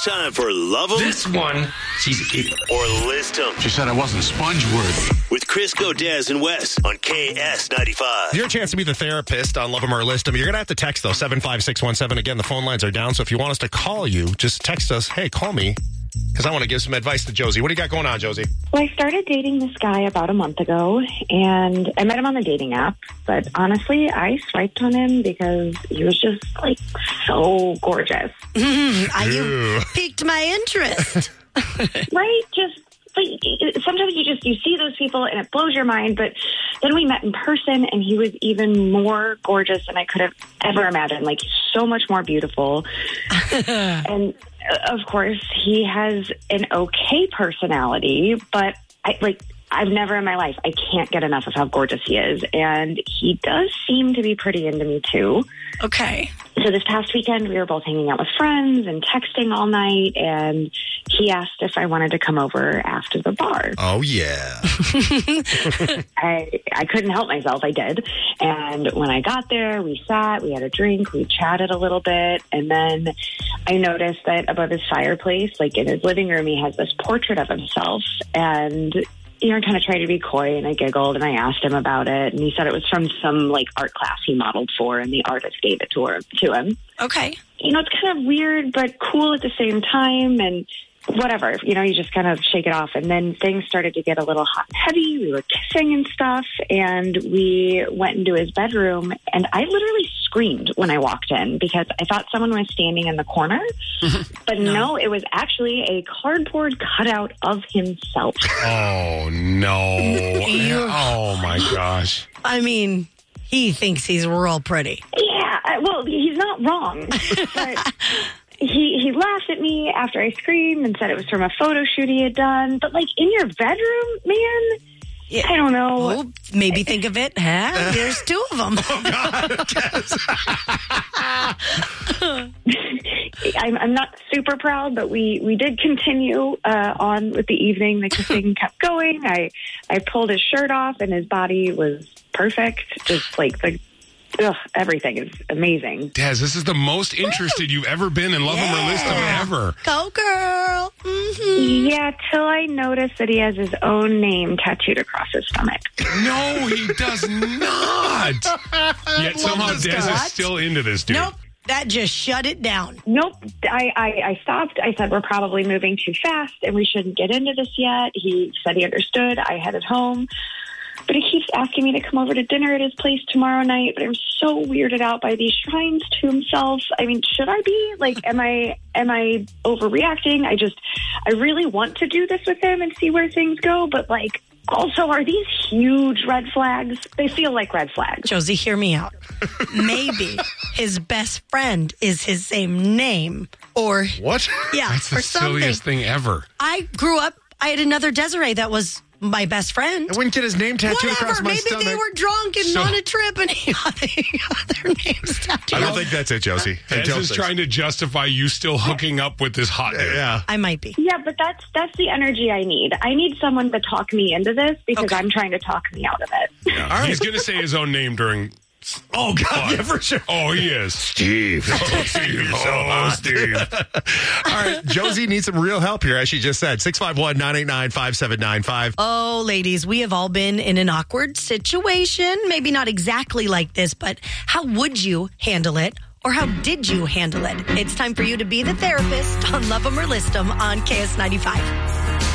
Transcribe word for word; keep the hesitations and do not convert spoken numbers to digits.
It's time for Love 'em This one, she's a keeper. or List 'em She said I wasn't sponge worthy. with Crisco, Daz, and Wes on K S ninety-five. Your chance to be the therapist on Love 'em or List 'em. You're going to have to text, though, seven five six one seven. Again, the phone lines are down, so if you want us to call you, just text us, hey, call me, because I want to give some advice to Josie. What do you got going on, Josie? Well, I started dating this guy about a month ago, and I met him on the dating app. But honestly, I swiped on him because he was just, like, so gorgeous. I, you Ew. piqued my interest. Right? Just, like, sometimes you just, you see those people and it blows your mind. But then we met in person, and he was even more gorgeous than I could have ever imagined. Like, so much more beautiful. And, uh, of course, he has an okay personality, but, I like... I've never in my life, I can't get enough of how gorgeous he is. And he does seem to be pretty into me, too. Okay. So this past weekend, we were both hanging out with friends and texting all night. And he asked if I wanted to come over after the bar. Oh, yeah. I I couldn't help myself. I did. And when I got there, we sat, we had a drink, we chatted a little bit. And then I noticed that above his fireplace, like in his living room, he has this portrait of himself. And you know, I kind of tried to be coy, and I giggled, and I asked him about it, and he said it was from some, like, art class he modeled for, and the artist gave it to, her, to him. Okay. You know, it's kind of weird, but cool at the same time, and whatever. You know, you just kind of shake it off, and then things started to get a little hot and heavy. We were kissing and stuff, and we went into his bedroom, and I literally screamed when I walked in because I thought someone was standing in the corner, but no. no, it was actually a cardboard cutout of himself. Oh, no. You- Oh, my gosh. I mean, he thinks he's real pretty. Yeah, I- well, he's not wrong, but he he laughed at me after I screamed and said it was from a photo shoot he had done. But, like, in your bedroom, man, Yeah. I don't know. Well, maybe think of it, huh? There's two of them. I'm, I'm not super proud, but we, we did continue uh, on with the evening. The kissing kept going. I, I pulled his shirt off, and his body was perfect. Just like the ugh, everything is amazing. Daz, this is the most interested you've ever been in Love 'em or List 'em Yeah. ever. Go, girl. Mm-hmm. Yeah, till I noticed that he has his own name tattooed across his stomach. No, he does not. Yet somehow this Daz guy. is still into this dude. Nope. That just shut it down. Nope. I, I, I stopped. I said, we're probably moving too fast and we shouldn't get into this yet. He said he understood. I headed home. But he keeps asking me to come over to dinner at his place tomorrow night. But I'm so weirded out by these shrines to himself. I mean, should I be? Like, am I am I overreacting? I just, I really want to do this with him and see where things go. But, like, also, are these huge red flags? They feel like red flags. Josie, hear me out. Maybe his best friend is his same name. Or, What? yeah, That's or the something. silliest thing ever. I grew up, I had another Desiree that was my best friend. I wouldn't get his name tattooed across Whatever. my Maybe stomach. they were drunk and So- on a trip, and he got, he got their names tattooed. I don't think that's it, Josie. Hey, Daz is Josie. trying to justify you still hooking up with this hot dude. Yeah. I might be. Yeah, but that's that's the energy I need. I need someone to talk me into this because Okay. I'm trying to talk me out of it. All right. He's going to say his own name during. Oh, God, yeah, for sure. Oh, he is. Steve. Oh, Steve. so Oh, hot. Steve. All right, Josie needs some real help here, as she just said. six five one, nine eight nine, five seven nine five. Oh, ladies, we have all been in an awkward situation. Maybe not exactly like this, but how would you handle it? Or how did you handle it? It's time for you to be the therapist on Love 'em or List 'em on K S ninety-five.